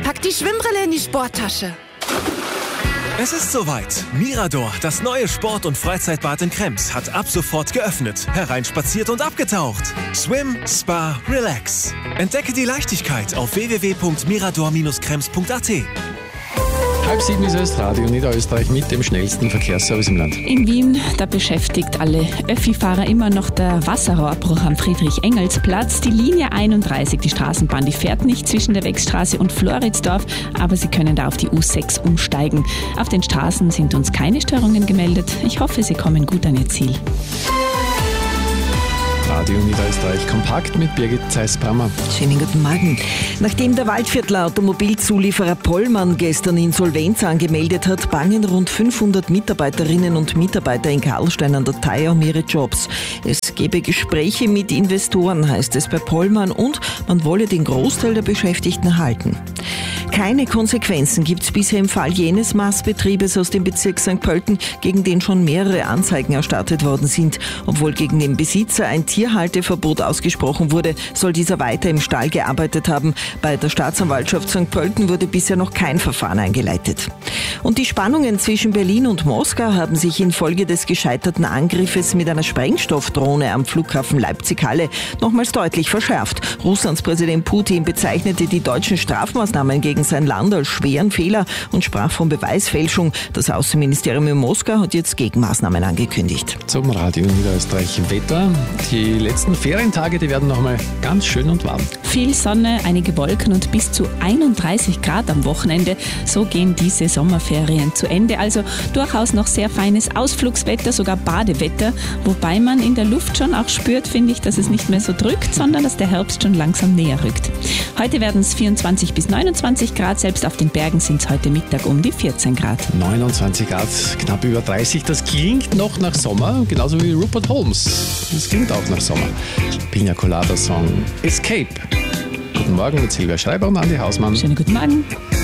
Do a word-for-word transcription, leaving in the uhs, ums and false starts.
Pack die Schwimmbrille in die Sporttasche. Es ist soweit. Mirador, das neue Sport- und Freizeitbad in Krems, hat ab sofort geöffnet, hereinspaziert und abgetaucht. Swim, Spa, Relax. Entdecke die Leichtigkeit auf w w w punkt mirador Bindestrich krems punkt a t. Halb sieben ist es, Radio Niederösterreich mit dem schnellsten Verkehrsservice im Land. In Wien, da beschäftigt alle Öffi-Fahrer immer noch der Wasserrohrbruch am Friedrich-Engels-Platz. Die Linie einunddreißig, die Straßenbahn, die fährt nicht zwischen der Wegstraße und Floridsdorf, aber Sie können da auf die U sechs umsteigen. Auf den Straßen sind uns keine Störungen gemeldet. Ich hoffe, Sie kommen gut an Ihr Ziel. Radio Niederösterreich kompakt mit Birgit Zeiss-Brammer. Schönen guten Morgen. Nachdem der Waldviertler Automobilzulieferer Pollmann gestern Insolvenz angemeldet hat, bangen rund fünfhundert Mitarbeiterinnen und Mitarbeiter in Karlstein an der Thaya um ihre Jobs. Es gebe Gespräche mit Investoren, heißt es bei Pollmann, und man wolle den Großteil der Beschäftigten halten. Keine Konsequenzen gibt es bisher im Fall jenes Mastbetriebes aus dem Bezirk Sankt Pölten, gegen den schon mehrere Anzeigen erstattet worden sind. Obwohl gegen den Besitzer ein Tierhalteverbot ausgesprochen wurde, soll dieser weiter im Stall gearbeitet haben. Bei der Staatsanwaltschaft Sankt Pölten wurde bisher noch kein Verfahren eingeleitet. Und die Spannungen zwischen Berlin und Moskau haben sich infolge des gescheiterten Angriffes mit einer Sprengstoffdrohne am Flughafen Leipzig-Halle nochmals deutlich verschärft. Russlands Präsident Putin bezeichnete die deutschen Strafmaßnahmen gegen sein Land als schweren Fehler und sprach von Beweisfälschung. Das Außenministerium in Moskau hat jetzt Gegenmaßnahmen angekündigt. Zum Radio Niederösterreich Wetter. Die letzten Ferientage, die werden nochmal ganz schön und warm. Viel Sonne, einige Wolken und bis zu einunddreißig Grad am Wochenende. So gehen diese Sommerferien zu Ende. Also durchaus noch sehr feines Ausflugswetter, sogar Badewetter. Wobei man in der Luft schon auch spürt, finde ich, dass es nicht mehr so drückt, sondern dass der Herbst schon langsam näher rückt. Heute werden es vierundzwanzig bis neunundzwanzig Grad. Selbst auf den Bergen sind es heute Mittag um die vierzehn Grad. neunundzwanzig Grad, knapp über dreißig. Das klingt noch nach Sommer, genauso wie Rupert Holmes. Das klingt auch nach Sommer. Pina Colada Song Escape. Guten Morgen mit Silvia Schreiber und Andi Hausmann. Schönen guten Morgen.